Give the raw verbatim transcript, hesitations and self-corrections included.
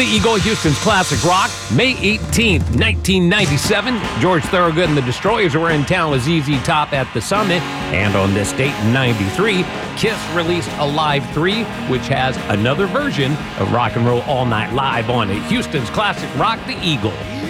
The Eagle, Houston's classic rock, May eighteenth, nineteen ninety-seven. George Thorogood and the Destroyers were in town with Z Z Top at the Summit. And on this date in ninety-three, Kiss released Alive three, which has another version of Rock and Roll All Night Live on it. Houston's classic rock, The Eagle.